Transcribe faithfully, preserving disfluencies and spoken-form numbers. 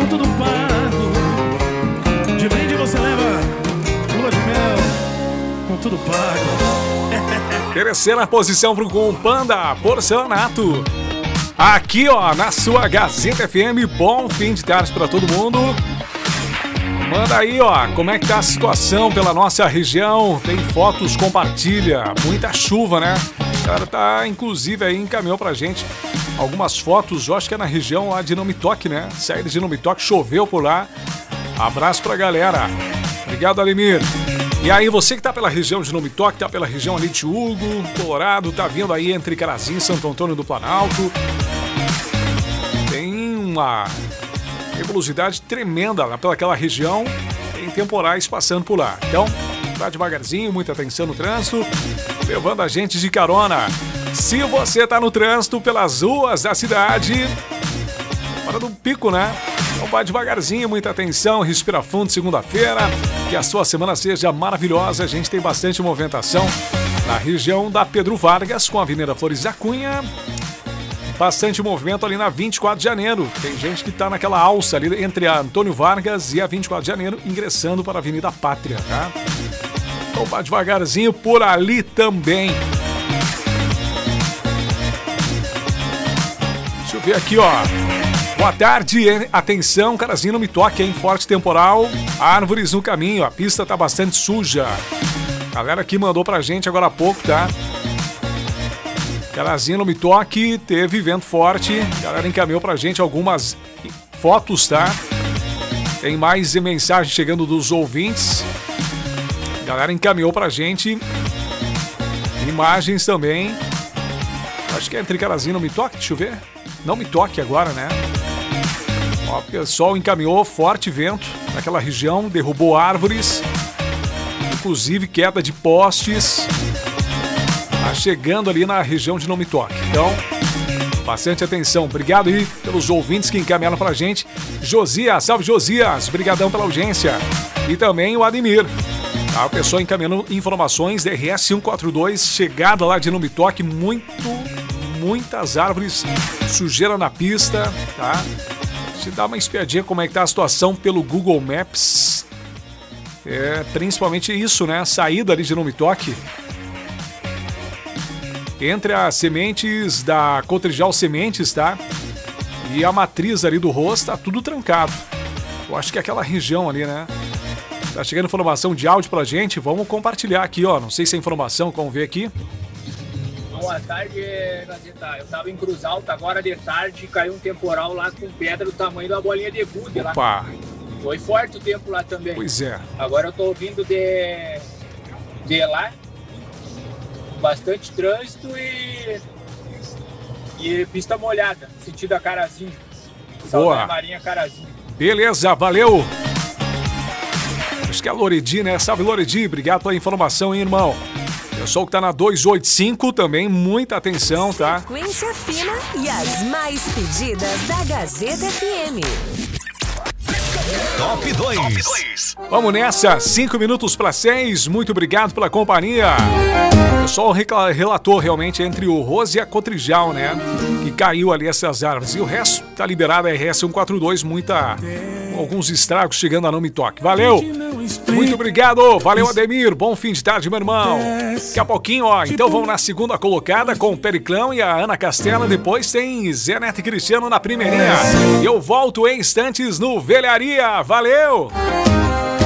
tudo pago. De brinde você leva lua de mel com tudo pago. Terceira posição pro Companda Porcelanato. Aqui, ó, na sua Gazeta F M. Bom fim de tarde pra todo mundo. Manda aí, ó, como é que tá a situação pela nossa região. Tem fotos, compartilha. Muita chuva, né? O cara tá, inclusive, aí encaminhou pra gente algumas fotos. Eu acho que é na região lá de Não Me Toque, né? Saída de Não Me Toque, choveu por lá. Abraço pra galera. Obrigado, Alemir. E aí, você que tá pela região de Não Me Toque, tá pela região ali de Hugo, Colorado, tá vindo aí entre Carazinho e Santo Antônio do Planalto. Tem uma nebulosidade tremenda lá pelaquela região, tem temporais passando por lá. Então, tá devagarzinho, muita atenção no trânsito, levando a gente de carona. Se você tá no trânsito pelas ruas da cidade, fora do pico, né? Então vai devagarzinho, muita atenção, respira fundo, segunda-feira, que a sua semana seja maravilhosa. A gente tem bastante movimentação na região da Pedro Vargas, com a Avenida Flores da Cunha. Bastante movimento ali na vinte e quatro de janeiro. Tem gente que tá naquela alça ali entre a Antônio Vargas e a vinte e quatro de janeiro, ingressando para a Avenida Pátria, tá? Então vai devagarzinho por ali também. Deixa eu ver aqui, ó. Boa tarde, atenção, Carazinho, Não Me Toque, hein? Forte temporal, árvores no caminho, a pista tá bastante suja. Galera aqui mandou pra gente agora há pouco, tá? Carazinho, Não Me Toque, teve vento forte. A galera encaminhou pra gente algumas fotos, tá? Tem mais mensagem chegando dos ouvintes. A galera encaminhou pra gente imagens também. Acho que é entre Carazinho, Não Me Toque, deixa eu ver. Não Me Toque agora, né? Ó, o pessoal encaminhou forte vento naquela região, derrubou árvores, inclusive queda de postes. Tá chegando ali na região de Não Me Toque. Então, bastante atenção. Obrigado aí pelos ouvintes que encaminharam pra gente. Josias, salve Josias, brigadão pela audiência. E também o Ademir. Tá, o pessoal encaminhando informações da R S cento e quarenta e dois, chegada lá de Não Me Toque, muito, muitas árvores, sujeira na pista, tá? Deixa eu dar uma espiadinha como é que tá a situação pelo Google Maps. É, principalmente isso, né? A saída ali de Não Me Toque. Entre as sementes da Cotrijal Sementes, tá? E a matriz ali do rosto, tá tudo trancado. Eu acho que é aquela região ali, né? Tá chegando informação de áudio pra gente, vamos compartilhar aqui, ó. Não sei se é informação, vamos ver aqui. Boa tarde, Gazeta. Eu tava em Cruz Alta agora de tarde, caiu um temporal lá com pedra do tamanho de uma bolinha de gude lá. Opa! Foi forte o tempo lá também. Pois é. Agora eu tô ouvindo de, de lá, bastante trânsito e, e pista molhada, sentido a Carazinho. Boa! Marinha Carazinho. Beleza, valeu! Acho que é a Loredi, né? Salve, Loredi, obrigado pela informação, hein, irmão? Pessoal que tá na duzentos e oitenta e cinco também, muita atenção, tá? Sequência fina e as mais pedidas da Gazeta F M. Top dois. Vamos nessa, cinco minutos para seis, muito obrigado pela companhia. O pessoal relatou realmente entre o Rose e a Cotrijal, né? Que caiu ali essas árvores. E o resto tá liberado, a R S cento e quarenta e dois, muita... alguns estragos chegando a Não Me Toque. Valeu! Muito obrigado! Valeu, Ademir! Bom fim de tarde, meu irmão! Daqui a pouquinho, ó, então vamos na segunda colocada com o Periclão e a Ana Castela. Depois tem Zé Neto e Cristiano na primeirinha. E eu volto em instantes no Velharia. Valeu!